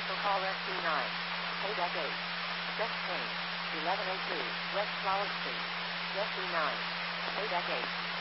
Special call SC9. KDEC 8. Check change. 1102 West Flower Street. SC9. KDEC 8.